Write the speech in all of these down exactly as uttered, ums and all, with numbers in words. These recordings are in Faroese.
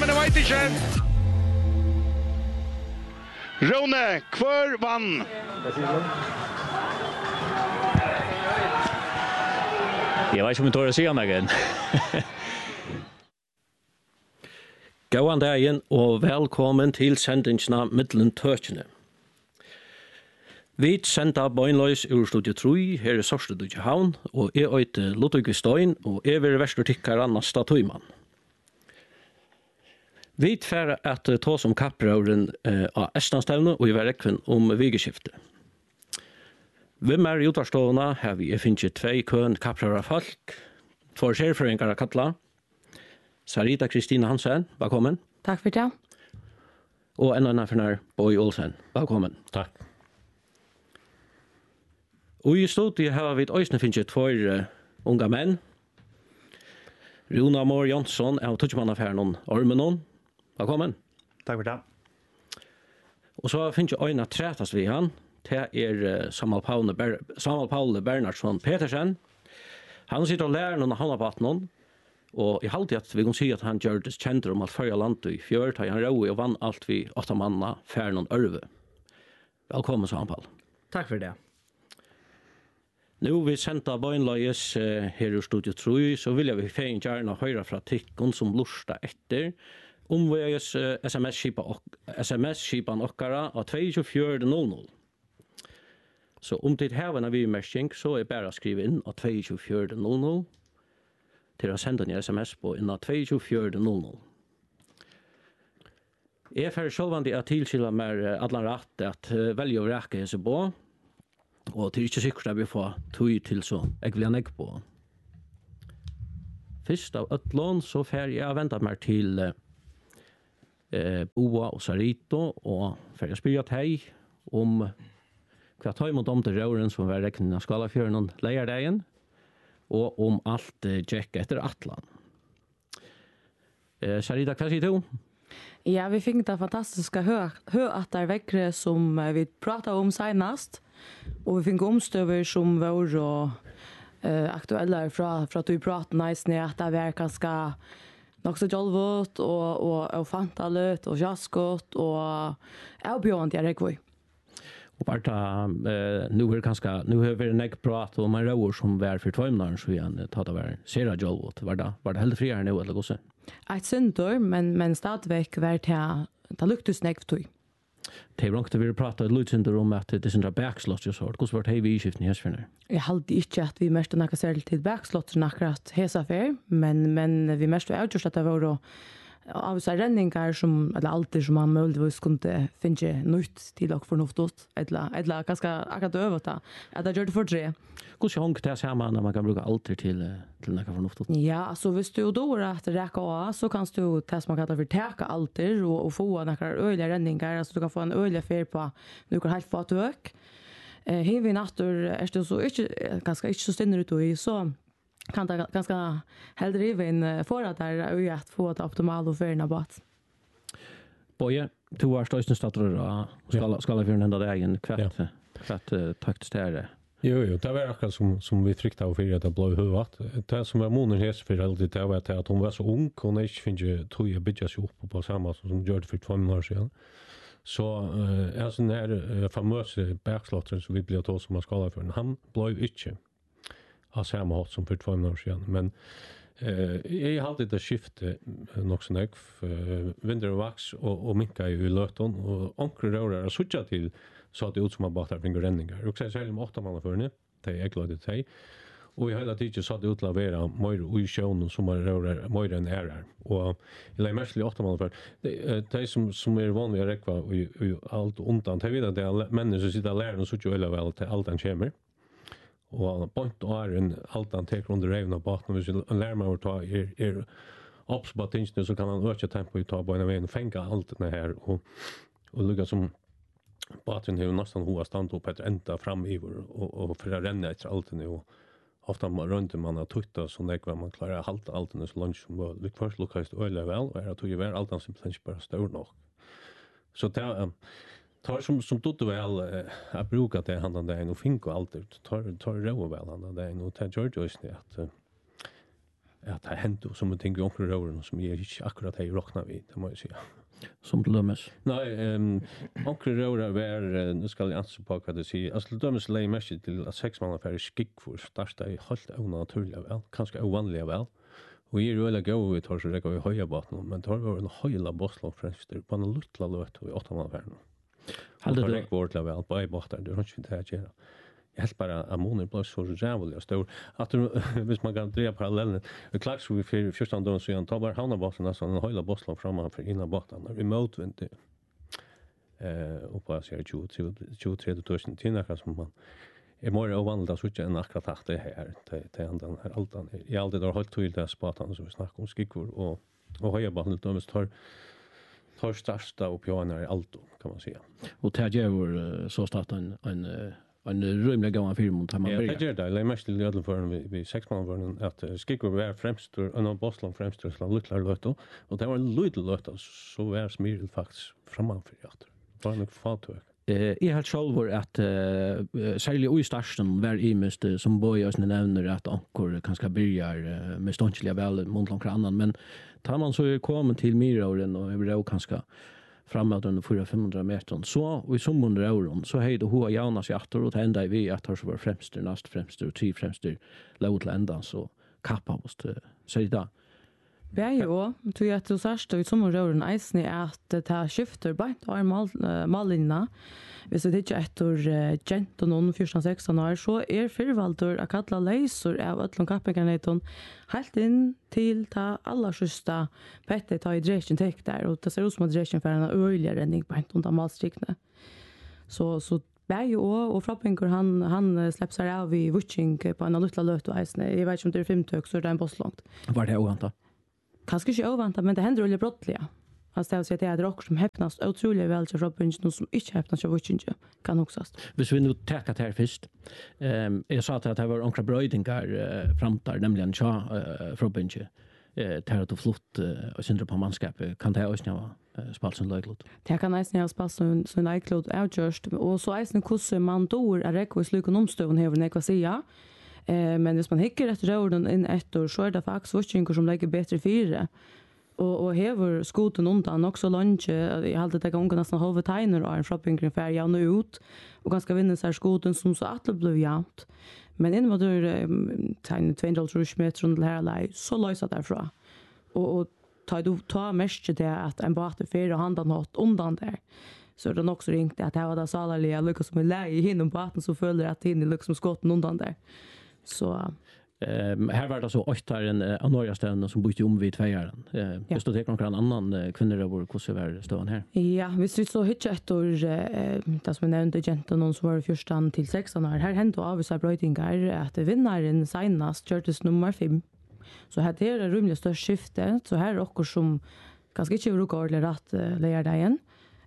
men jeg vet ikke. Rone, hver vann? Jeg vet ikke om jeg tør å si han igjen. Gåan dagen og velkommen til sendingsna Middelen Tøkene. Vi sender bøgnløys ur Studio tre, her i Sorsted i Havn, og jeg øyte Ludvig Støyen, og jeg vil verstertikkere Nasta Tøyman. Vi tverre at ta som kapprøren eh, av Estanstevne og i verrekven om vigeskiftet. Hvem er i utvarstående har vi finnet tvei køen kapprører folk, for særføringer av Katla, Sarita Kristina Hansen, velkommen. Takk for det. Og en annen fornær, Boy Olsen, velkommen. Takk. Og i studiet har vi også finnet två uh, unga menn. Runa Mår Jonsson av Tudjmannaffæren Ormenon. Velkommen. Takk for det. Og så finnes jeg øyne trætast vi han. Det er uh, Samuel Paule, Ber Samuel Paule Bernhardsson Petersen. Han sitter og lærer noen av håndabaten. Og jeg halte at vi kan si at han gjør det kjenter om alt førre landet i fjør. Da han røy og vann alt vi åtta manna færen og ørve. Velkommen, Samuel Paule. Takk for det. Nu vi senda bøgnløyes uh, her i Studio tre, så vil jeg vi fein gjerne høre fra tikkene som lusta etter om vi er uh, sms-skipan okkara av to fire null null. Så om det her var en vi-mersking, så er bare å skrive inn av to fire null null til å sende en sms på inn av to fire null null. Jeg er selvvandig at tilskylder meg uh, allan rett at uh, velge å rekke hese på, og det er ikke sikkert at vi får tog til så jeg vil ha på. Først av Øtlån så fer jeg ventet meg til eh, Boa og Sarito, og fer jeg spyrer til om hva tar imot om til røren som var reknet av Skalafjøren og Leierdeien, og om alt eh, Jack etter Atlan. Eh, Sarita, hva sier du? Ja, vi fikk det fantastiske hø, hø at det er vekkere som vi pratet om senest, og vi fikk omstøver som var og, uh, aktuelle fra, fra at vi pratet nice at det var ganske nok så jolvot og, og, og fantalet og jaskot og avbjørende jeg rekvøy. Og bare ta, uh, nu er ganske, nu har vi en ekk prat om en røver som var for tvøymnaren, så igjen, ta det var sera jolvot. Var det, var det heldig friere nå, eller gosse? Et synder, men, men stadigvæk var det det luktes nekv tog. Det er blankt at vi har pratet litt synder om at det er sånn backslått og sånt. Hvordan var det vi i skiften i hesfjerne? Jeg halte ikke at vi mest noe særlig til backslått akkurat hesafer, men, men vi mest var avgjørst at det var av seg renninger som, eller alltid som man muligvis kunne finne nytt til og fornuftet, eller, eller ganske akkurat øvet da, at det gjør det for tre. Hvordan honk det sammen når man kan bruke alltid til, til noe fornuftet? Ja, altså hvis du da er at räcka av, så kan du det som man kallar for teka alltid og, og få noen øyelige renninger, altså du kan få en øyelig fer på noen helt få tøk. Eh, Hiver vi natter, er det så ikke, ganske ikke så stinner ut i, så kan det ganske heller rive inn for at det er øye at få det optimale ferien av båt. Boje, du var støysenstatter og Skalafjøren enda dagen. Kvart, ja. Kvart uh, tøkt stærre. Jo, jo, det var akkurat som, som vi frykta av fyrir at det blå i huvudet. Det som var moner hese for heldig, det var at hun var så ung, hun ikke finner tog å bygge seg opp på samme som hun gjør det for två år siden. Så uh, er sånn her uh, famøse bergslotteren som vi ble tog som av Skalafjøren, han blå jo ikke av samme hatt som for två år siden. Men uh, jeg hadde det skiftet nok så nøk, uh, vinter og vaks og, og minka i løten, og ankre rører er suttet til så det ut som man bara tar fingra renningar. Och så säljer åtta man för nu. Det är glad det sig. Och i hela tiden så det ut att vara mer i sjön som man rör mer än är där. Och eller mest åtta man för det det som som är vanliga räkva och allt undan. Det vet det är människor som sitter och lär och så ju eller väl till allt han kommer. Och point är en allt han tar under revna baten och så lär man att ta är är ups på tingen så kan han öka tempo i ta på en väg och fänga allt det här och och lugga som baten har nästan hoa stand upp ett ända fram i och och för att renna efter allt nu och ofta man runt man har tutta så när man klarar att hålla allt nu så långt som möjligt. Vi först lukas det öle väl och är att ju väl allt som simpelt bara står nog. Så det tar som som tutta väl att bruka det handan där och finko allt ut. Tar tar ro väl handan där och tar George just det att att det hände som en ting i omkring røren som jag inte akkurat har råknat vid, det må jag säga. Som till dömes? Nej, um, omkring røren var, nu ska jag anså på vad det säger, alltså till dömes lägger mest till att sex månader färre skickfor starta i helt onaturliga väl, kanske ovanliga väl. Och är väl gå vi tar så det går i höja batten, men tar vi en höjla bosslång främst på en lutla låt i åtta månader färre. Hade det varit väl på i båtar, det har inte det att göra. Jag helt bara att månader blev så jävligt stor att hvis man kan dra parallellen det klacks vi för första dagen så jag tar bara hamna bossen nästan en höjla bosslång framför innan båten remote wind eh och på så tjugo tjugo tre tusen tinnar som man är mer ovanligt att switcha en akkurat att det här till andan här altan i alltid har hållit till det spatan så vi snackar om skickor och och höja banan då måste tar tar största och pioner i allt kan man säga. Och det gör så starta en en en rymlig gång för mot man börjar. Ja, det gör det. Det är mest till ödel för vi vi sex månader var att skickor var främst och en bossland främst och så lite lite och det var en lite lite så var smyrel faktiskt framför att. Var nog fattig. Eh är helt själv att eh särskilt i starten var i mest som boys nämner att ankor kanske börjar med ståndsliga väl mot långt annan men tar man så kommer till Miroren och över då kanske framåt under fyra femhundra meter så och i som under åren så hejde hur Jonas sig åter och ända i vi att har så var främst näst främst och tre främst låt ända så kappa oss så det Ja, jo, tror jag att du särskilt i sommarråden eisen är att det här skiftar bara inte av mal, mallinna. Hvis det inte är ett år gent och någon fjorton sexton år så är fyrvaldur att kalla leisor av ötlom kappingarneton helt in till ta alla sjusta pettet ta i dresjen tek där och det ser ut som att dresjen för en öjliga renning på inte under malstrikne. Så, så Bäge och och Frappingur han han släpps här av i Wutching på en lilla löt och eisen. Jag vet inte om det är femtök så är det en bosslångt. Var det oväntat? Kanske inte oväntat, men det händer väldigt brottliga. Alltså det vill säga att det är drock som häpnas otroligt väl till Frappingur som inte häpnas av Wutching kan också. Hvis vi nu täcka det här först. Ehm jag sa att det var onkra brödingar uh, framtar nämligen så uh, Frappingur. Eh tar att flott och syndra på manskap kan det också vara spalsen löglot. Det kan nästan ha spalsen så löglot outjust och så nästan kusse man dor är rekvis lukon omstövn här när jag säga. Eh men hvis man hickar efter råden in ett år så är det faktiskt Wutching som lägger bättre fyra. Och och häver skoten undan också lunch jag hade det gången nästan halva tiner och en Frappingur för jag nu ut och ganska vinna så här skoten som så att det blev jämnt. Men innan man då tiny tvåhundra meter från det här läget så lösa därifrån. Och och ta du ta mest det att en båt för och handa något undan där. Så det också ringt att det var det salaliga lucka som är läge i hinom båten så följer att in liksom skotten undan där. Så Ehm här var det så åtta en av norra städerna som bodde om vid tvåaren. Eh det stod det någon annan kvinnor över hur så var stående här. Ja, hvis vi så hittar ett år eh det som nämnde gentan någon som var första till sexton år. Här hände av så brötingar att vinnaren senast kördes nummer fem. Så här det är rumligt störst skifte så här också som ganska inte rekord eller rätt lägger där igen.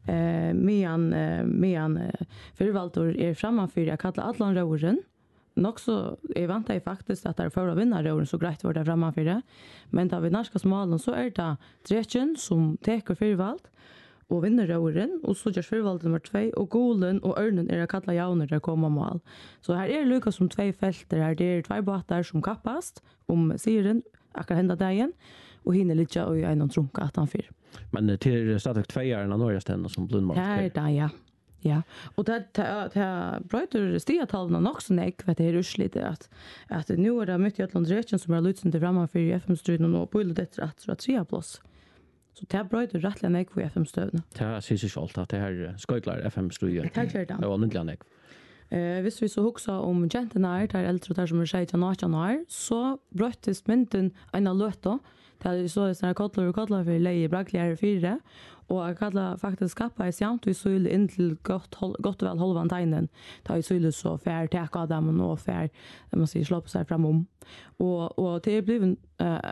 Eh medan medan förvaltar är framför jag kallar Atlant Råren. Nog så är väntar jag faktiskt att det är för att vinna råden så grejt var det framför det. Men tar vi norska smalen så är det Dretjen som teker förvalt och vinner råden och så görs förvalt nummer två och Golen och Örnen är att kalla jauner där kommer mål. Så här är Lukas som två fälter här det är två båtar som kappast om siren akkurat hända dagen och hinner lite och en och trunka att han fyr. Men till stadigt tvåaren av norra städerna som Blundmark. Här där ja. Ja, och det det det bröter stigatalna också när jag vet det är rusligt att att nu är det mycket Atlant Dretjen som har lutsat till framför i F M-striden och på det att så att tre plus. Så det bröter rättligen jag på F M-stöden. Det ser sig självt att det här skojklar F M-striden. Tack för det. Det var mycket jag. Eh visst vi så huxa om gentarna där äldre där som är tjej till national så bröttes mynten en löta. Det är så såna kottlar och kottlar för leje brackligare fyra och jag kallar faktiskt skappa i samt vi skulle in till gott gott väl halvan tiden ta i skulle så fair täcka av dem och fair det måste ju slå på sig framom och och det blir en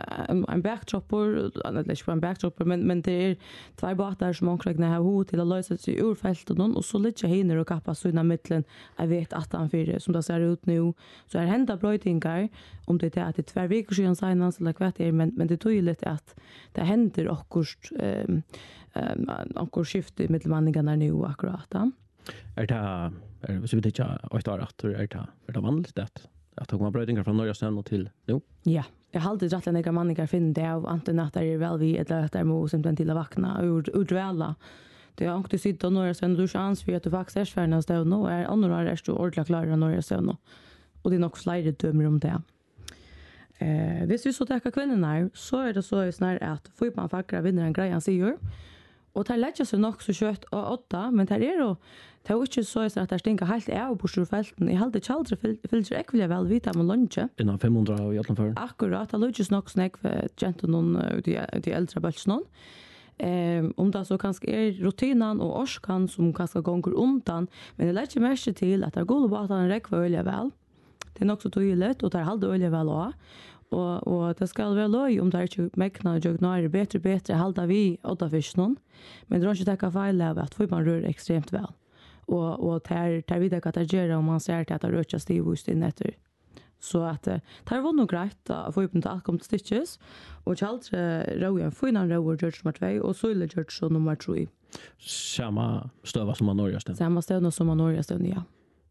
en backdropper eller en backdropper men men det är två båtar som omkring har hot till att lösa sig ur fältet och så lite hinner och kappa så i mitten jag vet att han för som det ser ut nu så är hända brötingar om det är att det två veckor sedan senast eller kvart är men men det tog ju lite att det händer också ehm um, onkur skifte mittelmanningarna nu akkurat. Är det är så vi det jag åt att är det är det vanligt att att man brödingar från norra städerna till nu? Ja, jag har alltid rätt att några manningar finner det av antingen att det är väl vi eller att det är mot simpelthen till att vakna ur, ur dväla. Det är inte sitta och några sen du chans för att du faktiskt är svärna stå nu är andra är du ordentligt klara några stå nu. Och det är nog slide dömer om det. Eh, hvis vi så tar kvinnorna så är det så snart att får man fackra vinner en grej han säger. Och det lägger sig nog så kött och åtta, men det är då det är inte så att det stinker helt av på storfälten. I halde chaldre filter ekvile väl vita med lunch. Innan fem hundra och hjälpen för. Akkurat, det lägger nog snack för gentlemen ut i de äldre bältsnon. Ehm om det så kanske är rutinan och orskan som kanske gånger undan, men det lägger mest till att det går bara att en räck välja väl. Det är nog så tydligt och det halde olja väl också. Och och det ska väl löj om det är inte mäkna och jag när bättre bättre halda vi åtta fisknon. Men det är inte ta fel av att får man rör extremt väl. Och och tar tar vidare kategorier om man ser att det rör sig stivust i netter. Så att det var nog greit att få upp en allt kom till stitches och Chaldre Rowan finan Rowan George nummer två och Soile George nummer tre. Samma stöva som man norrasten. Samma stöva som man norrasten, ja.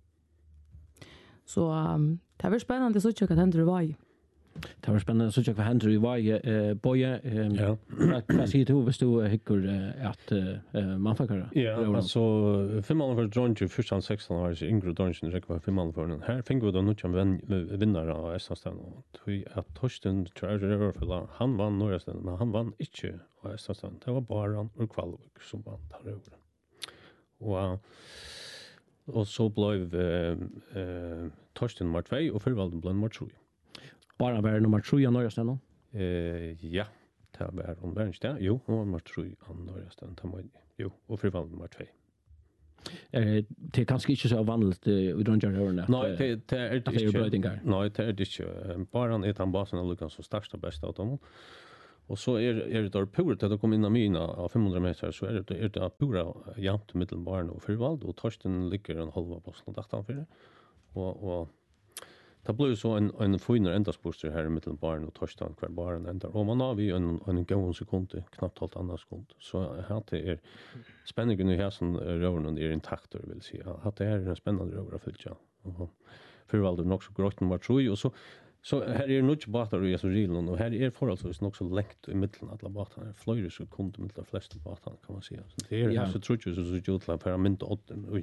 Så um, det var spännande så tycker jag att händer var i. Det var spännande så tycker jag händer i varje eh boje eh Ja. Vad säger du hvis du hickor att eh man får köra? Ja, alltså fem månader för Dronje första sexton år så Ingrid Dronje räcker var fem månader för den. Här fick vi då nog en vinnare av S S-stan och vi att Torsten Treasure för han vann norrasten men han vann inte av S S-stan. Det var bara han och Kvalvik som vann där över. Och och så blev eh eh Torsten nummer två och förvalden blev nummer tre. Bara var nummer tre i norrasten. Eh ja. Det var hon var inte jo, hon var nummer tre av norrasten. Jo, och förvalden nummer två. Eh det är kanske inte så vanligt i Dronjarhörna. Nej, det det är det är brödingar. Nej, det är det inte. Bara han är han basen av Lukas som starsta bästa av dem. Och så är är det då pur att det kom in i mina av fem hundra meter så är det är det pura jämnt mittelbarn och förvald och Torsten ligger en halva posten datan för det. Och och det blir så en en finare endasporster här i mittelbarn och Torsten kvar bara en enda. Och man har vi en en gång sekund knappt halt annan sekund. Så här det är spänningen i här som rörnen är intakt vill säga. Att det är en spännande rör att följa. Och förvald nog så grått nummer tre och så så här är nog båtar i så regeln och här är förhållsvis nog så längt i mitten alla båtarna. Flöjder så kom de till flesta båtarna kan man säga. Så det är ja. Så tror jag så så utla för att mynta åtten. Oj.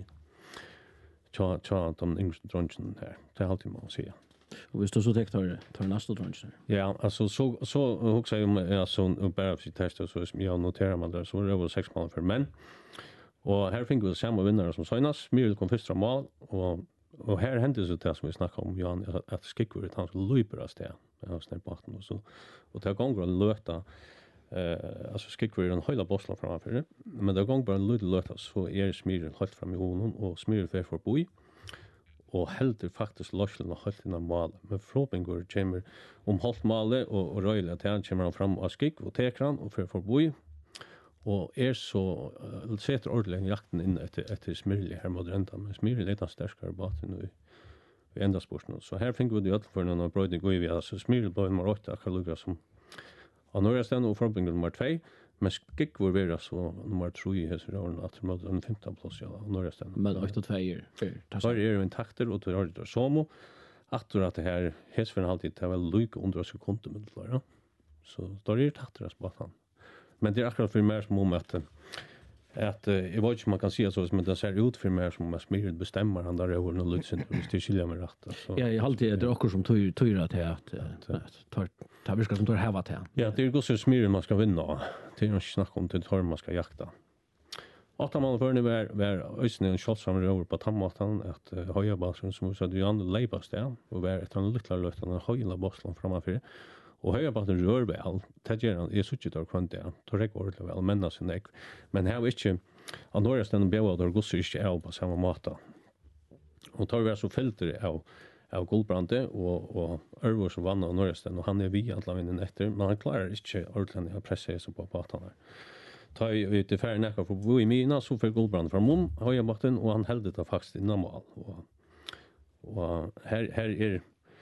Tja tja de yngste dronjen här. Det är alltid man att säga. Och hvis du så tänkte tar tar nästa dronjen. Ja, alltså så så också om alltså bara för testa så som jag noterar man där så det var sex månader för män. Och här fick vi samma vinnare som Sainas. Myril kom första mål och och här hände så det som vi snackade om Jan att, att skickur han skulle löpa det av snä båten och så och det gånger att löta eh alltså skickur den hela bosslan framför det men det gånger bara en liten löta så är Smyril helt fram i honom och Smyril för för boi och heldur faktiskt losslan och helt innan mål men Flopingur chamber om halt målet och och röjla att han kommer fram och skick och tekran och för för boi och är så uh, sätter ordentligt jakten in efter efter Smyril här mot räntan men Smyril är lite starkare båten nu i enda sporten så här fick vi det för någon brödning går vi alltså Smyril på nummer åtta kan lugga som och nu är det och Floping nummer två men skick var vi så nummer tre i så då att mot en femton plus ja och nu är det men åtta två år för så är det en takter och det är det som att att det här häsfen alltid det var lugg under sekunder med klara så då är det takter på han. Men det är akkurat för mer som om att att jag vet inte man kan säga så men det ser ut för mer som att Smyril bestämmer han där över något lite hvis det skiljer med rätt alltså. Ja, jag alltid det är också som tur tur till att tar tar vi ska som tar häva till. Ja, det är ju så Smyril man ska vinna. Det är ju snack om det tar man ska jakta. Åtta månader för nu var var ösnen en shot som över på tammaten att höja basen som så det Jan Leibas där och var ett en lilla löften och höja bosslan framför. Och höja på den rör väl. Taggeran är så tjut där kvant där. Då räcker det väl men så nej. Men här är inte av några ställen bäva där går så inte är på samma måte. Och tar vi så filter av av Guldbrande och och Örvor som vann av några ställen och han är vi alla vinnen efter men han klarar inte ordentligt att pressa sig på båten där. Tar vi till färd näka för vi mina så för Guldbrand från mom höja botten och han hällde det faktiskt i normal och och här här är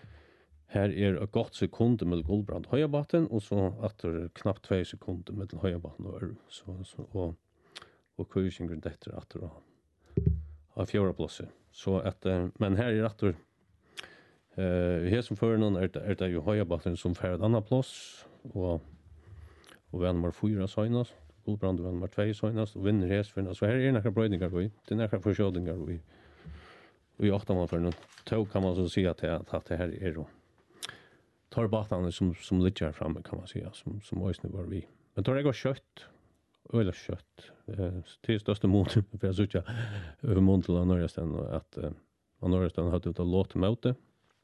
Här är ett gott sekund med Guldbrand höjabatten och så efter knappt två sekunder med höjabatten och så så och och Kuisinger detta efter då. Av fjärde platsen. Så att men här är efter Eh, här som för någon är det, är det ju Höjabacken som får ett annat plats och och vi har nummer fyra senast. Guldbrand var nummer två senast och vinner hästförna. Så här är några brödningar då. Det är några försködningar då. Vi åkte man för någon tog kan man så säga att det, att det här är då tar batan som som ligger framme kan man säga som som ösnä var vi. Men tar det går kött eller kött. Eh till största mån för att söka över Montla Norrsten och att eh Norrsten hade ut att låta möte.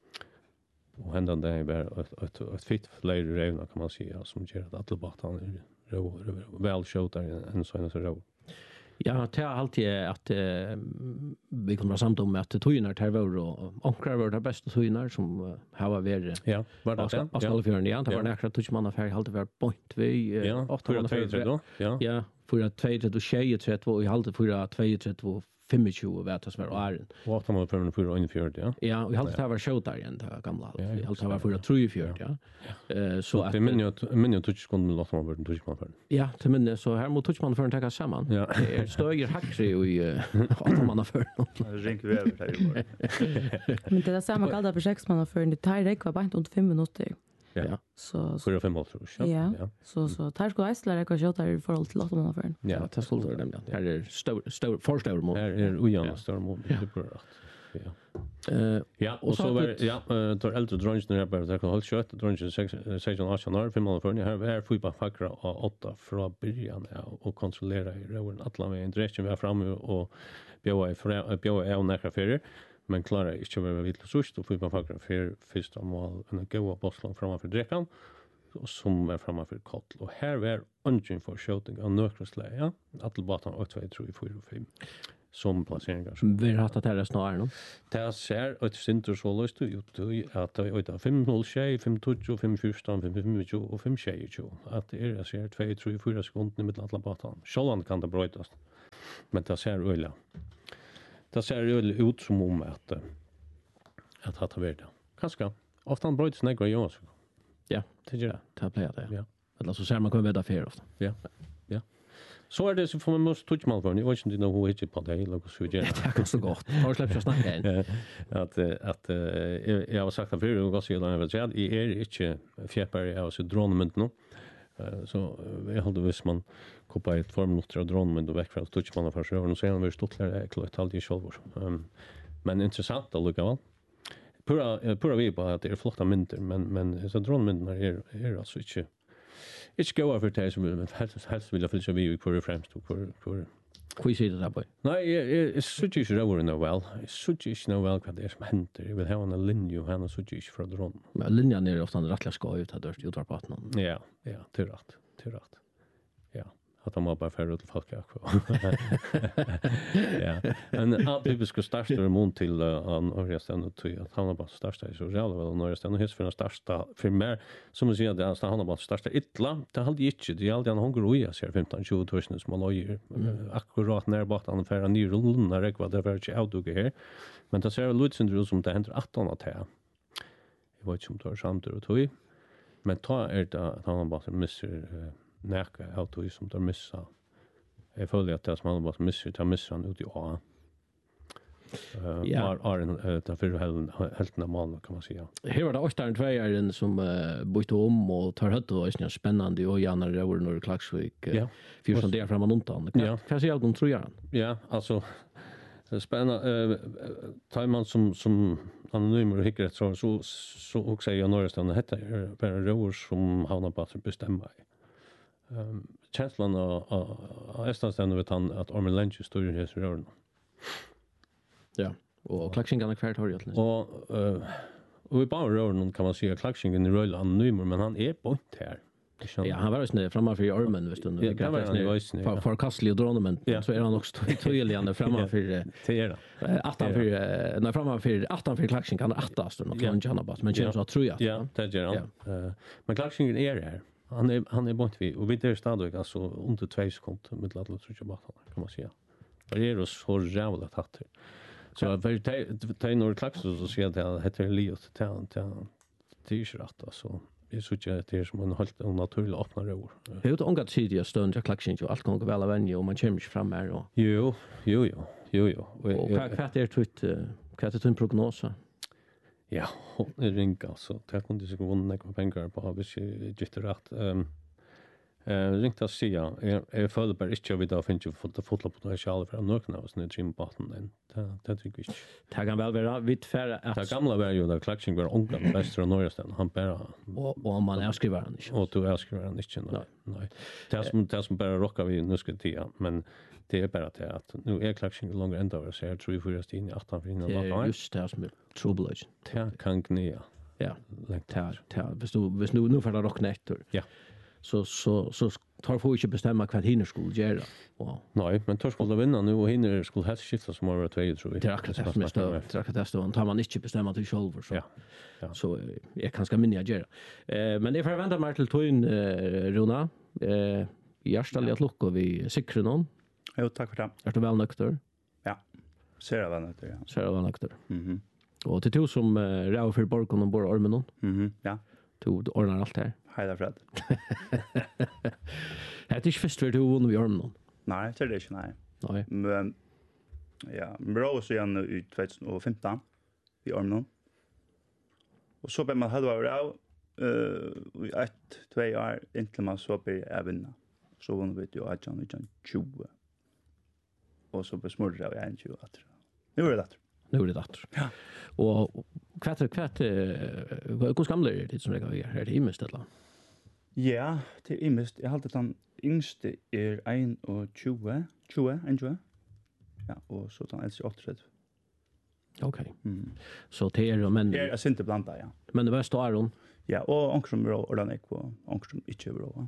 Och hända det är bara ett ett ett fitt fler revna kan man säga som gör att alla batan är väl skjuter en sån så ro. Ja, det är alltid att eh, vi kommer samt om att tojinar tar var och ankrar var det bästa tojinar som uh, har varit. Ja, var det det? Ja, skulle för ja, det var nära tojiman affär alltid var point vi ja, åtta två ja. Ja, för att två och tjej tre och i halvt för att två och tjugofem vet att vara är. Och åtta man för för in fjärd, ja. Ja, och i halvt det var show där igen det gamla. I halvt det var för att tre fjärd, ja. Eh så att det men jag men jag touch kon låt man vara touch man för. Ja, till men så här mot touch man för att ta samman. Ja. Det är stöger hackre i åtta man för. Rink vi över där. Men det är samma kalda för sex man för det tar det var bara inte fem minuter. Ja. Så för fem minuter. Ja. Ja. Så så tar ska äsla det kanske där i förhåll till åtta man för. Ja, det skulle det nämligen. Här är stor stor förstor mål. Här är ojämna stor mål. Det är bra. Ja. Eh ja, och så var ja, tar äldre drunch när jag bara tar håll kött, drunch sex sex och åtta år fem månader för ni här är får bara fackra och åtta från början ja, och kontrollera i roen alla med en direktion vi har framme och bjöa i bjöa är några färger men klarar inte vara vitt sust och får bara fackra för första mål en goda bosslan framför dräckan och som är framför koll och här var ungen för shooting och nökrasläge ja att batan åtta två tre fyra fem som placeringar. Vi har haft det här snarare nu. Det ser ett center så löst ut att det är fem noll fem tjugo fem fjorton fem tjugo och fem tjugo att det är ser två tre fyra sekunder med alla batan. Självan kan det brytas. Men det ser öliga. Det ser öliga ut som om att att ha det värde. Kanske ofta bryts några ju också. Ja, det gör det. Det blir det. Ja. Eller så ser man kan veta för ofta. Ja. Ja. Så är det så får man måste touch man för ni vet inte nog hur det på det eller så gör det kan så gott. Har släppt jag snacka in. Att att jag har sagt att för och så jag vet jag är inte fjäppar jag så dronement nu. Så jag hade visst man koppar ett form något av dronement och väck från touch man för så och så är det stort där klart alltid själv. Men intressant att lucka va. Pura pura vi på att det är flotta mynter men men så dronementen är är alltså inte It's go over to som helst helst vill jag fylla vi på främst och på på Hur ser det där på? Nej, det är så just över no well. Så just no well vad det är som händer. Jag vill ha en linje han och så just för dron. Men linjen är ofta rättligt ska ut här dörst utar på att någon. Ja, ja, till rätt. Till rätt. Ja. Att de bara för ut folk också. Ja. En atypisk startare mot till en Örjasten och till att han har bara starta så real väl Örjasten och häst för den starta för mer som man säger att han har bara starta ytla. Det hade inte det alltid han hungrig och jag ser femton tjugo tusen som man lägger akkurat när bort han för en ny runda det var det var inte outdoor här. Men det ser ut som som det händer arton att här. Jag vet inte om det är samt och tog. Men ta är det att han bara missar näka auto som där missa. Jag följer att det som han bara missar tar missar han ut i A. Eh ja. Är en där för helt normalt kan man säga. Här var det åtta två är en som bytte om och tar hött och är spännande och gärna rör när Klaxvik. Ja. För som det framan undan. Ja. Kan se allt tror jag. Ja, alltså spännande eh tar man som som anonym och hickret så så så också jag Norrsten det heter bara rör som han på att bestämma. Ehm känslan av av Estansten vet han att Armin Lench står i hans rörn. Ja, och klaxingen kvar har egentligen. Och eh och vi bara rörn kan man säga klaxingen i roll anonym men han är point här. Ja, han var ju snä framför i armen visst under. Det var snä för för kastlig dronement så är han också tydligare framför till det. Attan för när framför attan för klaxingen kan attast och något kan han bara men känns så tror jag. Ja, det gör han. Eh men klaxingen är här. Han är han är bort vi och vi där stadigt alltså under två sekunder med alla tror jag bara kan man säga. Det är så jävla tatt. Så för ta några klax så ser det att heter Liot town town t-shirt alltså. Det så att det är som en helt naturlig öppna rör. Det är ju ångat tidiga stund jag klaxar inte allt kommer väl vänja och man kommer inte fram här och. Jo, jo, jo. Jo, jo. Och vad är det tvitt vad är det din prognos? Ja, hon är ringa alltså. Det kunde sig vunna några pengar på hvis jag gitter rätt. Ehm eh ringt att säga är är för bara inte vi då finns ju för det fotbollspotential för några av oss nu gymbatten den. Det det tycker jag. Det kan väl vara vitt färre att Det gamla var ju där klaxing var onkel bättre än norrsten. Han bara och och om man är skriver han inte. och du älskar han inte nej. Nej. Det som det som bara rockar vi nu ska till men det är bara det att nu är klaxing långt ända över så jag tror vi får just in i åttan för innan Det var är just det som är trouble. det kan gnea. Ja. Längt Ta ta hvis du hvis nu nu för det rockna efter. Ja. Så så så tar får inte bestämma vad hinner skulle göra. Och Nej, men tor skulle vinna nu och hinner skulle helst skifta som över två tror vi. det är akkurat det som är stö. Det är akkurat det stö. Tar man inte bestämma till själv så. Ja. Ja. Så eh, jag kan ska minna göra. Eh men det får vänta mig till tun eh, Rona. Eh hjärtligt att lucka vi sikra någon. Jo, tack för det. Är du väl nöjd? Ja. Ser jag väl nöjd, ja. Så är det väl nöjd. Mhm. Och till to som uh, rau för borgon och bor ormen någon. Mhm. Ja. Du ordnar allt här. Hejda Fred. Det är inte först för du vunn vi ormen någon. Nej, det är det inte, nej. Nej. Men ja, bra så igen i tjugohundrafemton i Ormnon. Och så blir man halva år av eh i ett, två år intill man så blir jag vinna. Så vann vi ju att jag tjugo. Och så besmurrar jag en tjugo att. Nu är det det. Nu är det dator. Ja. Och kvart kvart hur gamla är det som det är? Är det imest eller? Ja, det är imest. Jag har alltid den yngste är en och tjugo, tjugo, en tjugo. Ja, och så den äldste åttiotre. Okej. Mm. Så det är men Det är inte blanda, ja. men det bästa är hon. Ja, och onkel som bra ordentligt och onkel som inte är bra.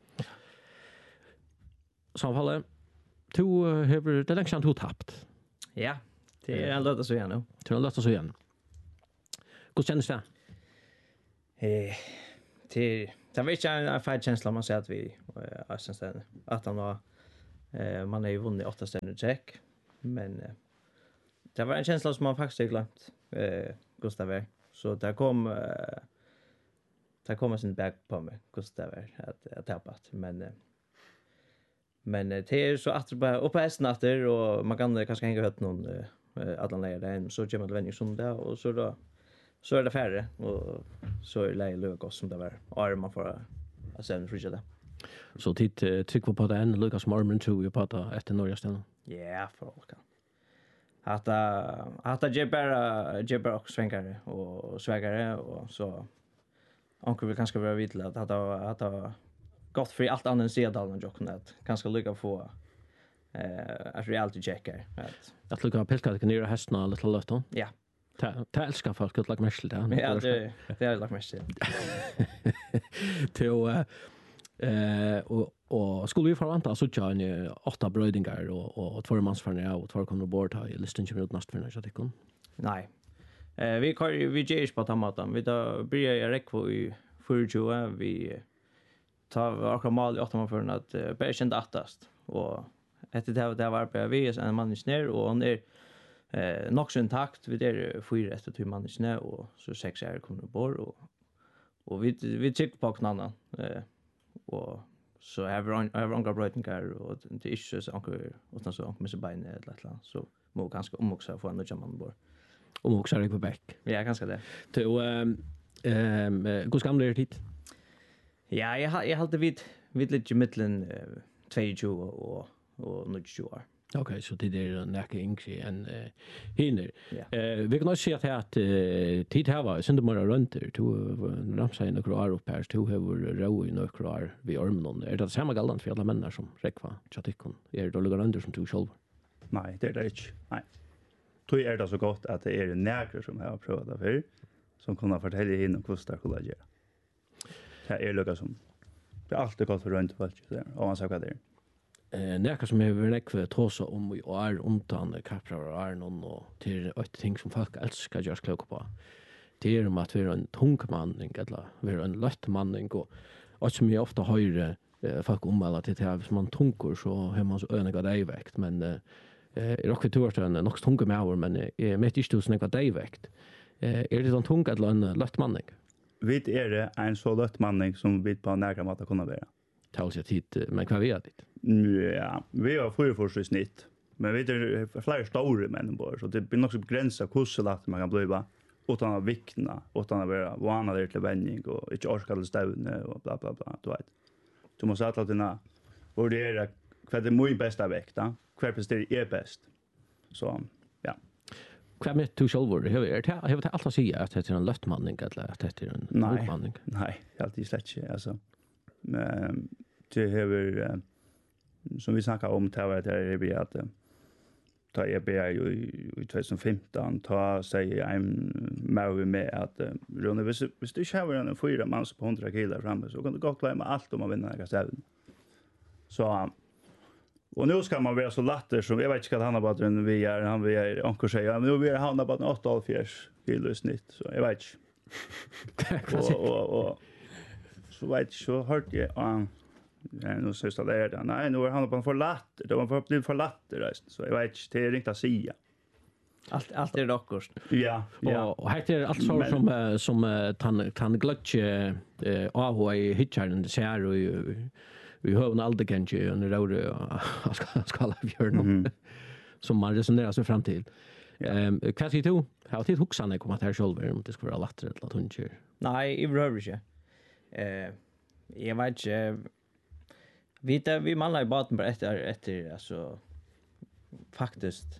Samfallet. Du har det längst du tappt. Ja, det är en löta så igen nu. Tror jag låter så igen. Hur känns det? Eh, det det var inte en fin känsla man säger att vi är sen att han var eh man är ju vunnit åtta ständer check, men eh, det var en känsla som man faktiskt har glömt eh Gustav är. Så där kom eh, där kommer sin back på mig Gustav är att att tappat, men eh, men eh, det är så att bara upp hästen efter och man kan kanske hänga ut någon eh, alla läger där så kommer det vändning som där och så då så är det färre och så är det läge lugos som det var armar för att sen frysa det. Så titt uh, tryck på den Lucas Marmon tror ju på att efter norra ställen. Ja, för olika. Att att att ge bara ge bara och svängare och svägare och så onkel vill kanske vara vitt att att att ha gått för allt annat sedan och jocken att kanske lycka få eh att reality checker att Att lucka pilka kan göra hästarna lite lätt. ja. Ta ta älskar folk att lägga mest där. Ja, det det är lagt mest till. Till eh och och skulle vi förvänta så tjän ju åtta brödingar och och två mansförna och två kommer bort här i listan kommer ut nästa för nästa tycker. Nej. Eh vi kör vi ger på tamatan. Vi då börjar jag räcka i fyrtio vi tar och mal åtta man för att uh, bära kända attast och efter det där var på vi en man ner och han är eh nog så intakt vi där fyra efter två man ner och så sex är kommer bort och och vi vi tycker på knanna eh och så har vi har vi några brötningar och det är inte så onkel utan så med så bein eller något så må ganska om också få en ny man bort. Om också är på back. Ja, ganska det. Till ehm ehm hur ska man det hit? Ja, jag har jag har vid vid lite mitten tjugo och och nu tjugo år. Okej, så det är näka yngre än uh, hinner. Ja. Eh vi kan också se att uh, tid här var synd bara runt det to ramsa in några år upp här to har ro i några år vi ormen. Är det samma gallant för alla människor som räkva chatikon? Är det ligger under som to själv? Nej, det är det inte. Nej. Då är det så gott att det är näkrar som jag har prövat det för som kunna fortälja in och hur det skulle göra. Det är lugga som det är alltid gott för runt folk där och man säger det. Eh näka som är verkligen trossa om och är undan kaprar och är någon och till ett ting som folk älskar görs kloka på. Det är om att vi är en tung manning eller vi är en lätt manning och och som jag ofta hör eh, folk omvalla till att som man tunkor så har man så öniga dejväkt men eh är också tursten nog tunga med men är mitt i stus några dejväkt. Eh är det en tung eller en lätt manning? Vi är det en så lätt manning som vi på nära mat kunna vara. Tals jag tid men kvar vi är det. Ja, vi har fyra för i snitt. Men vi är flera stora män bara så det blir nog så begränsat hur så lätt man kan bli va. utan att vikna, utan att vara vana där till vändning och inte orka till stävne och bla bla bla, du vet. Du måste alltid dina värdera vad är min bästa vikt, då? Vad presterar är bäst. Så, ja. Vad med du själv? Har det allt att säga att det är en löttmanning eller att det är en motmanning? Nej, alltid slett inte. Alltså, men det har som vi snackar om det här är vi att ta E B I i tjugo femton ta sig en med med att Rune hvis hvis du inte har en fyra mans på hundra kilo framme så kan du gå klara med allt om man vinner några stävn. Så och nu ska man vara så latter som jag vet inte vad han har bara den vi är han vi är ankor säger nu vi har han bara åtta komma fem kilo i snitt så jag vet inte. och, och, och så vet så hört jag um, ja, nu så står det där. Nej, nu är han på en för latt. Det var för bli för latt resten. Så jag vet inte det är riktigt att säga. Allt allt är dockors. Ja, ja. Och här är allt så som som tan tan glötche eh A H I hitcharen det ser och vi har en aldrig kanske under det ska ska alla björn som man resonerar sig fram till. Ehm vad säger du? Har du huxat när kommer här själv om det ska vara lättare att hon kör? Nej, i behöver inte. Eh jag vet inte. Vi där vi manlar i baten bara efter efter alltså faktiskt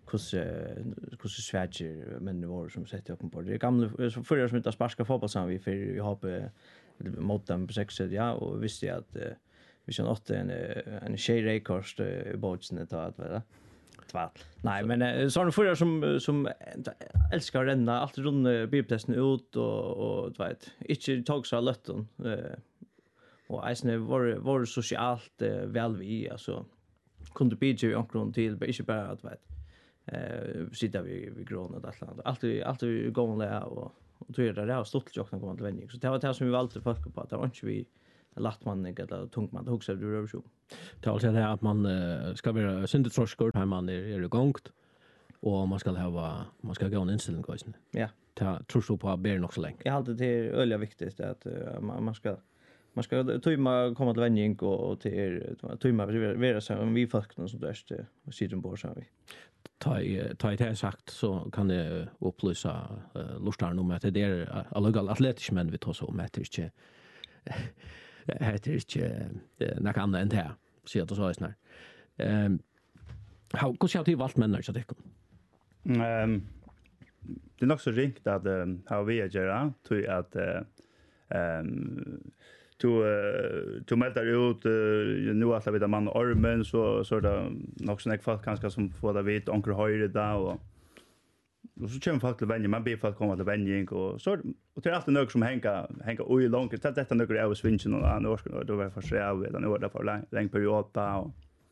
hur hur sväger men det var som sätter upp på det gamla så förra som inte sparska fotboll som vi för vi har på mot dem på sex ja och visste jag att vi kör åt en en tjej rekord i båten det att vara två. Nej men så är det förra som som älskar att ränna allt runt bibtesten ut och och du vet inte tog så lätton eh och äsne var var socialt eh, väl vi alltså kunde bidra i omkring till inte bara att vet eh sitta vi vi gråna det land alltid alltid gångle och och tror det där stort jock när kommer till vändning så det var det som vi valde folk på att det var inte vi lätt man eller tungt man också det rör sig det alltså det att man uh, ska vara syndet troskor här man är är igångt och man ska ha man ska gå en inställning kanske ja ta tror så på att bära nog så länge jag hade det är öliga viktigt att uh, man, man ska man ska tøyma komma till vändning och till tøyma vara så om vi folk som där är sitter på så vi ta ta det sagt så kan det upplysa uh, lustar om att det är alla atletiska män vi tar så om att det inte heter inte något annat än det så att så är snart ehm how hur ska du valt männer så det ehm det är nog så ringt att how vi gör till att ehm to uh, to melda ut uh, nu alla vid man armen så så där nog så folk kanske som får det vet onkel höjre där och och så kommer folk till vänja man ber folk komma till vänjing och så och det är alltid något som hänga hänga oj långt det detta några är svingen och andra år då var för sig av den år för lång lång period och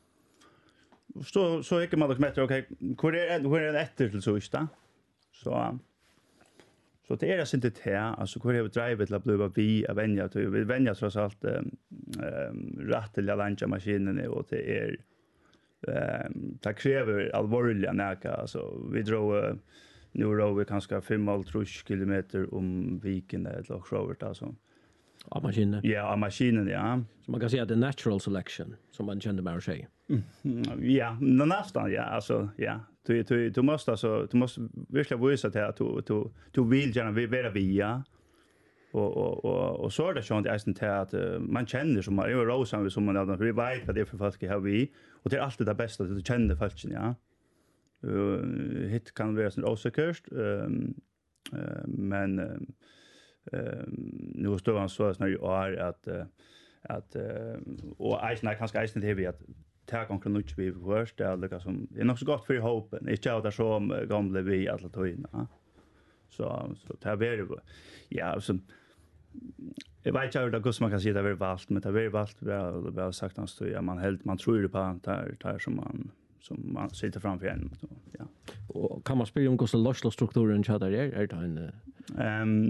så så gick man dock med okej hur är hur är det efter till såista så så det är alltså inte det alltså hur det drivet till att bli vi av vänja till vi vänja trots allt ehm rätt till att landa maskinen och det är ehm det kräver allvarliga näka alltså vi drar nu då vi kanske fem och tre kilometer om viken eller så alltså av maskinen ja av maskinen ja så man kan säga the natural selection som man kände mer sig ja nästan ja alltså ja du du du måste alltså du måste verkligen visa till att du du du vill gärna vara via och och och och så är det så att jag inte att man känner som man är rosa som man har vi vet vad det är för folk har vi och det är alltid det bästa att du känner folken ja uh, hit kan vara sån osäkert um, uh, men um, um, nu står han så när ju är att uh, att uh, och Eisner kanske Eisner det vi att ta konkret nu vi först det är liksom det är nog så gott för hopen inte att det som gamla vi alla tojna så så det är väl ja så jag vet inte hur det man kan säga det är väl valt men det är väl valt väl väl sagt han står ja man helt man tror på han tar tar som man som man sitter framför en så ja och kan man spela om hur lossla strukturen chatta är är det en ehm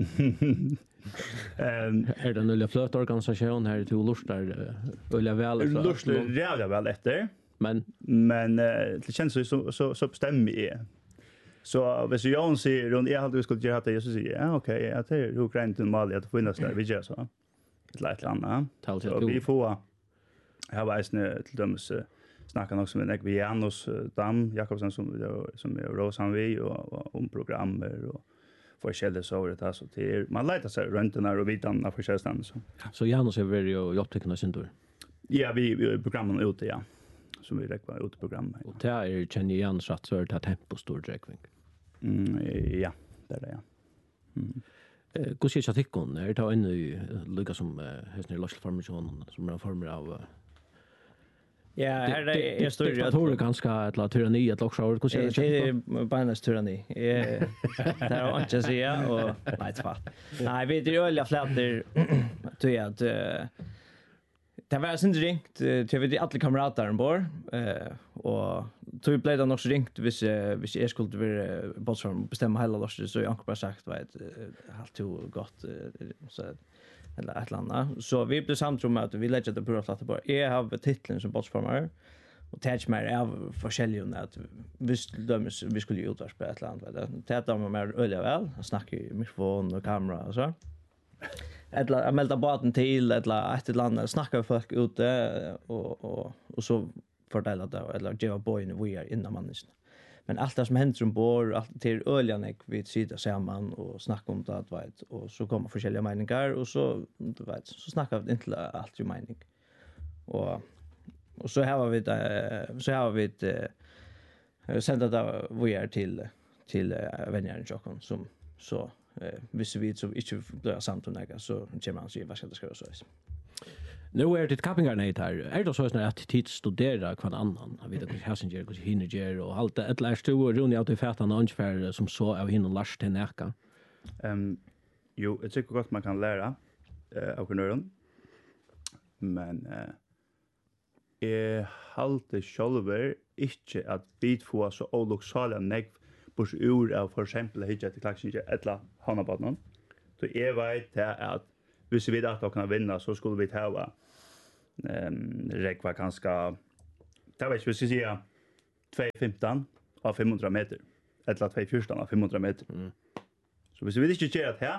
ehm är det en lilla flötorganisation här till lustar eller väl lustar jävla väl efter men men det känns så så så bestämmer är så hvis Jan säger runt jag hade skulle göra det jag säger ja okej att det är hur grönt en mal att finnas där vi gör så ett lätt landa så vi får här var det till döms snacka också med Ekvianos Dam Jakobsen som som är Rosan vi och om programmer och forskjellige sår det så det är man letar sig runt den här och bitarna för självständigt så. Så Janus är väl ju jobbtekna sin tur. Ja, vi vi programmen ute ja. Som vi räknar ut program. Och det är känner Janus rätt så är det tempo stor dräckving. Mm ja, det är det ja. Mm. Eh hur ska jag tycka om det tar in i lugga som hästner lastformation som är former av Ja, här är är större diktator ganska ett la tyranni ett också hur ska jag det är bannas tyranni. Eh där har inte säga och nej två. Nej, vi det öliga flätter tror jag att det var sen ringt till vi alla kamrater ombord eh och tror blev det också ringt hvis hvis jag skulle vara bossform bestämma hela lossen så jag bara sagt vad allt tog gott så eller ett landa. Så vi blev samtrum att vi lägger det på att bara jag har titeln som bossformare och touch mer av forskjellige att visst dömes vi skulle ju utvarpa ett land vad det. Det där med mer öliga väl, snacka i mikrofon och kamera och så. Eller melda baten till eller ett land snacka med folk ute och och och så fördela det eller ge boyen vi är innan mannen. Men allt det som händer ombord, allt till öljan vi sitter samman och snackar om det vet och så kommer forskjellige meningar och så du vet så snackar vi inte allt ju mening. Och och så här har vi det, så här har vi det sända det vi är till till vänner i Jockon som så eh visst vi så inte blir samt om det så kommer han se vad ska det ska så. Nu är det kappingarnät här. Är det så att tid studera kvar annan? Jag vet inte hur Hassinger hur hinner och allt det ett lärs två runt ut i fätan ungefär som så av hinner lars till näka. Ehm jo, det tycker gott man kan lära eh av kunören. Men eh är halt själver inte att bit få så oluxala negg bors ur av för exempel hitja till klaxinge eller hanna på någon. Så är vet att hvis vi att kan vinna så skulle vi ta ehm räkva ganska det vet vi ska säga två femton av femhundra meter eller två fjorton av femhundra meter. Mm. Så hvis vi inte gör det här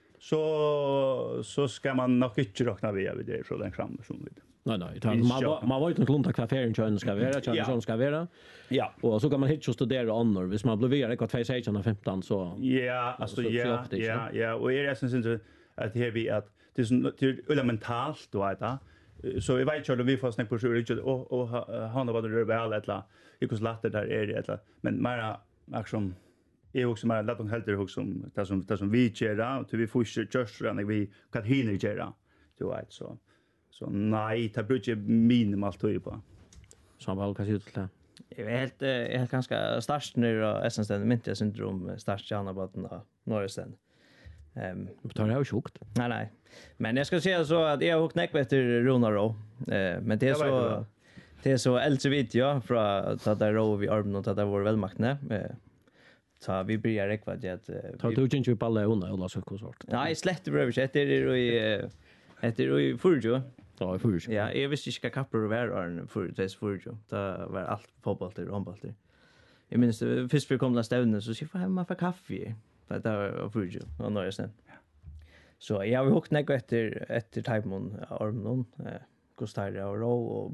så så ska man nog inte räkna vi av det från den fram som vi. Nej nej, man man man var ju inte klunta kaféen tjän ska vara, tjän som ska vara. Ja. Och så kan man hitta studera annor, hvis man blir vidare kvar två sexton av femton så. Ja, alltså ja, ja, ja, och är det sen inte att här vi att det är så elementalt då att så vi vet ju att vi får snacka på så och och han har varit väl eller hur så lätt där är det eller men mer liksom är också mer lätt och helt det som det som det som vi gör då vi får ju just när vi kan hinna göra då vet så så nej det brukar minimalt typ på så väl kan se ut det. Jag är helt är ganska starkt nu och essensen inte syndrom starkt gärna på den norrsten. Ehm um, tar det ju sjukt. Nej nej. Men jag ska säga så att jag har knäckt efter Ronaro. Eh men det är så det är så äldre video från att där ro vi armen och att det var välmaktne. Eh så vi börjar räkva det att tar du inte på alla onda eller så konsort. Nej, slätt behöver jag det är i det är i Furjo. Ja, i Furjo. Ja, jag visste inte kappor och vara för det Furjo. Det var allt fotboll till handboll. Jag minns först vi kom till stävnen så skulle jag hemma för kaffe. Det var Furjo och några sen. Så jag har hukt nego efter efter Taimon Armnon eh Gustav och Ro och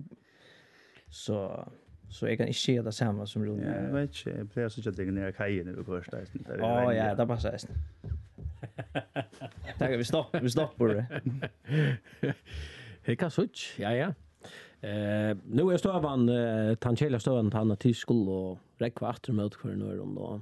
så så jag kan inte se det samma som Ron. Jag vet inte, jag blir så att det ner kajen nu på första hästen. Ja, ja, det passar hästen. Tack vi stopp, vi stoppar det. Det kan switch. Ja ja. Eh nu är stövan eh Tanchela stövan på andra till skola och räkva åter mot för nu då.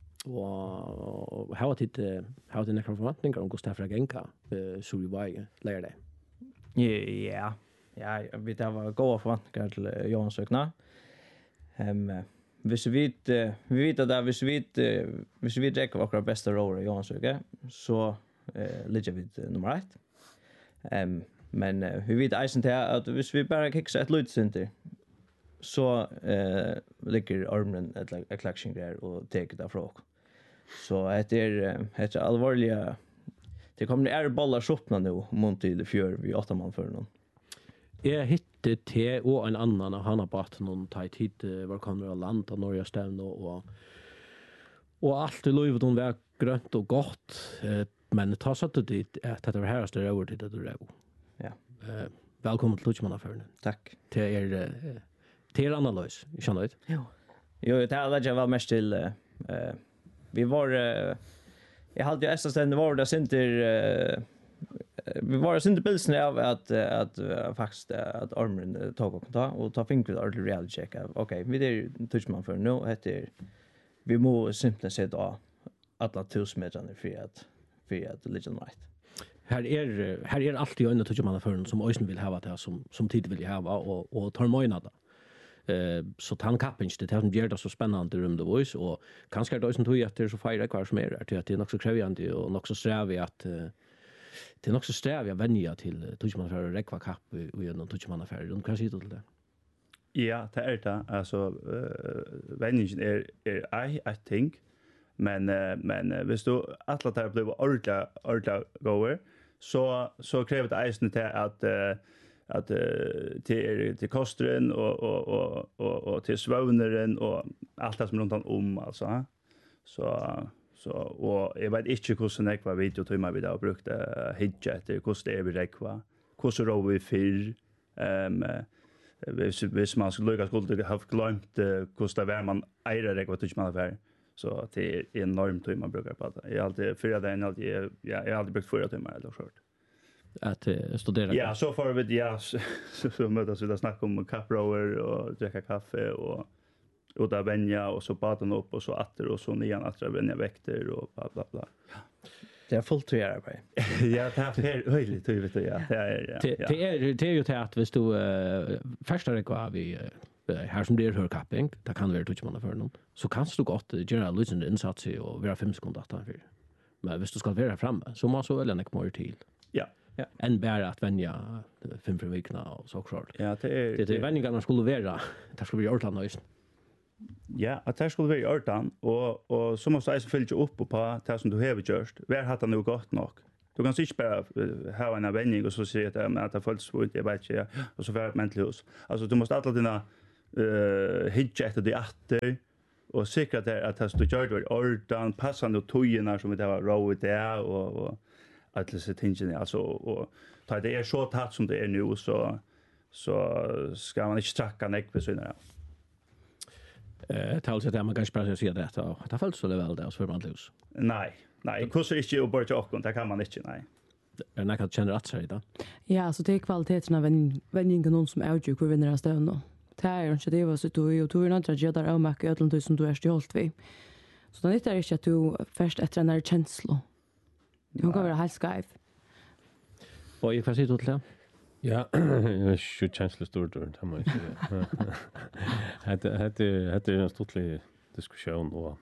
Och how did uh, how did Necro förväntningar om Gustav Ragenka eh så vi var lära det. Ja. Ja, vi det var goda förväntningar till Johan Sökna. Ehm hvis vi vi vet att hvis vi hvis vi dricker våra bästa roller Johan Söke så eh ligger vi nummer ett. Ehm men vi vet eisen till att hvis vi bara kickar ett lut center så eh ligger armen ett ett collection där och tar det från. Så det är det är allvarliga det kommer är bollar shoppna nu mot till fjör vi åtta man för någon. Jag hittade te och en annan och han har bara någon tajt hit var kommer att landa Norge stävn och och allt i livet hon var grönt och gott men ta så att det att det var här står över till det då. Ja. Eh välkommen till Luchmanaförnen. Tack. Till er till er analys. Jag känner det. Jo. Jo, det hade jag väl mest till eh vi var jag hade ju S S N var det synter vi var synter bilden av att att faktiskt att armen tog och ta och ta fingret och reality check. Okej, vi det touch man för nu heter vi må simpelt sett då alla tusen meter för att för att legend right. Här är här är alltid öarna touch man för som ösen vill ha det som som tid vill ha och och tar möjna det. Eh så tan kapping det har gjort det så spännande rum det voice och kanske det som tog efter så fira kvar som är det är också krävande och också sträv att det är också sträv att vänja till touchman för rekva kapp och genom touchman affär. De kan se till det. Ja, det är det. Alltså uh, vänningen är är I I think men uh, men uh, hvis du alla där blir ordla ordla goer så så kräver det isen till att uh, att uh, till till kostren och och och och och till svånaren och allt det som runt om alltså. Så så och jag vet inte hur så nekva video tog man vidare och brukte uh, hitcha efter hur det är vi rekva. Hur så då vi fyr ehm hvis hvis man skulle lyckas skulle ha glömt hur det var man äger rekva tog man affär. Så det är enormt hur man brukar på det. Jag har alltid fyra dagar alltid ja, jag har alltid brukt fyra timmar eller så. Att uh, studera. Ja, så får vi ja så, så mötas vi där snacka om kaprower och dricka kaffe och och där vänja och så baden upp och så åter och så nian att vänja väkter och bla bla bla. Det är fullt att göra på. Ja, det är höjligt, du vet ja. Det är ja. Det är det är ju till att vi stod första veckan vi här som blir hör kapping, det kan vara touch man för någon. Så kan du gott göra lite insats och vara fem sekunder att för. Men hvis du ska vara framme så måste väl en mer till. Ja. Ja. En bara att vänja fem för veckorna och så klart. Ja, det är det är vänningarna skulle vara. Det skulle bli ordentligt nice. Ja, att det skulle vara i ordan och och så måste jag så följa upp på det som du har gjort. Vär hade nu gott nog. Du kan inte bara ha en vändning och så säga att att det följs svårt jag vet inte och så vara mentalt. Alltså du måste alla dina eh hitcha efter det åter och säkra det att det du gör det ordan passande tojorna som det var raw där och och att det så tingen alltså och ta det är så tätt som det är nu så så ska man inte stracka neck för såna. Eh tals att man kanske bara säga det att det fallt så det väl där så för man lus. Nej, nej, hur så är det ju bara och det kan man inte nej. Är det något känner att säga det? Ja, så det är kvaliteten av en vänningen någon som är ju hur vinner av stöd då. Det är inte det var så du och du är inte att där och märka ödlan som du är stolt vi. Så det är inte att du först efter en känsla. Du kan vara helt skev. Och jag kan se till det. Ja, jag är känslostort då, det måste jag säga. Det det det är en stortlig diskussion och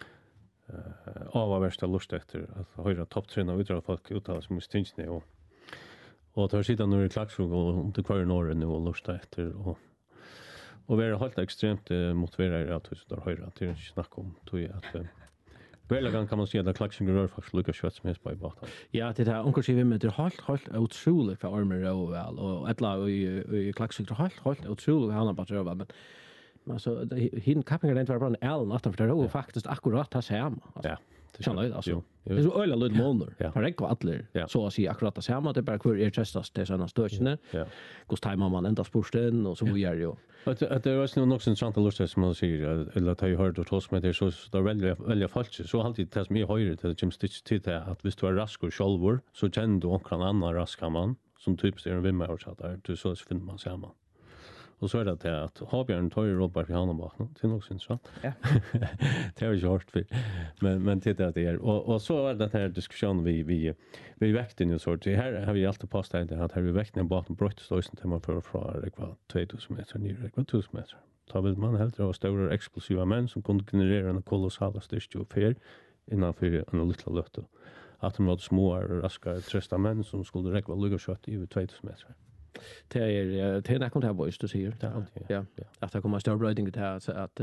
eh av vad värsta lust efter att höra topptränare uttala folk uttala som misstänksne och och tar sitta nu i klaxfråga och inte kvar i norr nu och lust efter och och vara helt extremt motiverad att så där höra till snacka om tog jag att väl kan kan man se att klaxen rör faktiskt Lucas Schwartz med på båten. Ja, det där onkel vi med det halt halt otroligt för armor och väl och alla i klaxen halt halt otroligt han har bara över men men så hin kappingen det var bara en L natten för det var faktiskt akkurat att säga. Ja. Det känner jag alltså. Det är så öle lite månader. Har det gått alla så att säga akkurat att säga det bara kvar är testas det såna stötchne. Ja. Hur tajmar man ända spursten och så vi gör ju. Att att det var nog också en sån lust som man säger eller att jag hörde hos med det så där välja välja falskt så alltid det som jag höjer det Jim Stitch till det att visst du är rask och självor så känner du också en annan rask man som typ är en vimma och så där du så finner man samma. Och så är det det att Habjörn tar ju Robert i handen bak. Det är nog syns så. Ja. Det är ju hårt för. Men men titta att det är och och så är det här diskussionen vi vi vi väckte nu så det här har vi alltid postat det att här vi väckte en bakom brottsståsen till man för från det var tvåtusen meter ner det var tusen meter. Ta vill man helt av stora explosiva män som kunde generera en kolossal styrka och fer innanför en liten luft. Att de var små raska trösta män som skulle räcka lugga kött i tvåtusen meter. Det är det är nästan här boys du ser. Ja. Ja. Att det kommer stor bröding det här att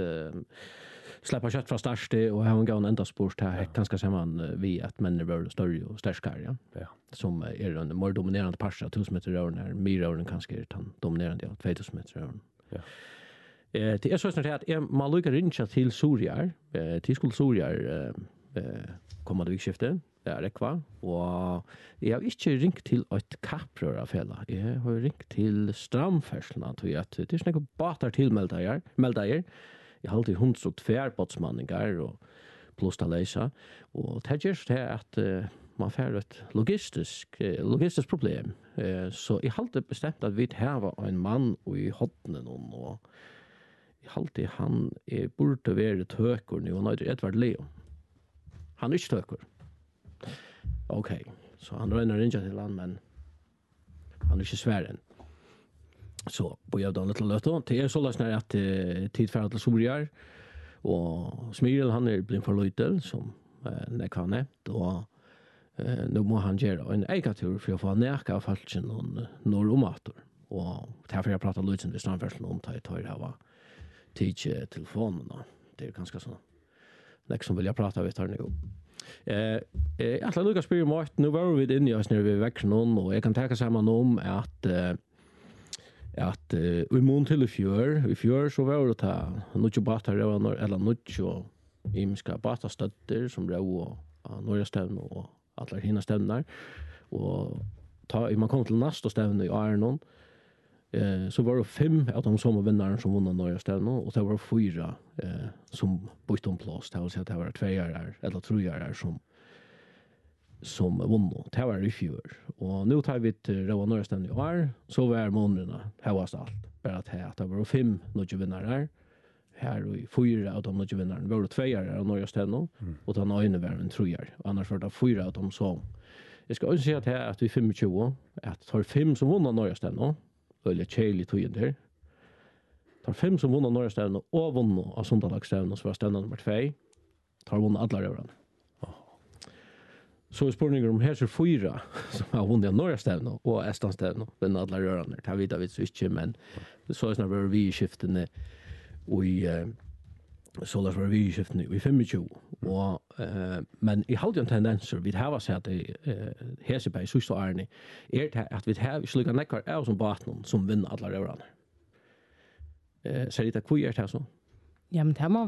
släppa kött från starste och ha en gång ända sport här ganska samman vi att män är större och starkare ja. Ja. Som är en mer dominerande passa tusen meter rör när myråren kanske är den dominerande ja tvåtusen meter rör. Ja. Eh det är så snart att man lyckas ringa till Suriar, eh till skol Suriar eh kommande vikskifte. Det är kvar och jag har inte ringt till ett kappröra fälla. Jag har ringt till Stramfärslan tror jag att det är snäcka båtar tillmälda er, melda er. Jag har alltid hunds och tvärbåtsmanningar och plus det løsa. Og det gjør det at uh, man får et logistisk, uh, logistisk problem. Uh, så jeg har alltid bestemt at vi har en mann i hodnen og jeg har alltid han er burde være tøker nu, og nå er det Edvard Leo. Han er ikke tøker. Ok, så han røyner ikke til han, men han er ikke svær enn. Så på jag då lite löt till er så läsnar att uh, tid för att Soriar och Smyril han är blind för lite som uh, det kan nämnt och uh, nu må han göra en ekatur för att få närka av falschen någon norr om åter och därför jag pratar lite om det stanförseln om ta ta det här tid telefonen det är ganska så det som vill jag prata vid tar nu. Eh eh alla Lucas spyr mot nu var vi inne i oss när vi väcker någon och jag kan ta samman om att uh, at uh, i mån til i fjør, i fjør så var det ta noe bater eller noe imiska batastøtter som ble av Norge stevne og alle henne stevner. Og ta, man kom til neste stevne i Arnon, eh, så var det fem av de som vinnerne som vunnet Norge stevne, og det var fyra eh, som bytte om plås. Det vil si at det var tveier eller trojer som som vunno. Det var i fjör. Och nu tar vi till Røa Norrsten i år, så var månaderna högast allt. Bara att det var fem nödje vinnare här i fyra av de nödje vinnare var det tvåare av Norrsten mm. och den ena var en trojar. Annars var det fyra av dem som jag ska också säga att här att vi tjugofem att tar fem som vunnar Norrsten eller Cheli tog in där. Tar fem som vunnar Norrsten och vunnar av Sundalagsstevnen så var stevnen nummer två. Tar vunnar alla rövarna. Så är spårningen om här så fyra som har vunnit norra stävna och Estland stävna men alla rörande. Det har vi vet så inte men så är snarare vi i skiften och i så där var vi i skiften i tjugofem och eh men i halvdjan tendenser vi har sett det här så på så Arne är det att vi har slukat neckar är som baten som vinner alla rörande. Eh så det är kul är det så. Ja, men det må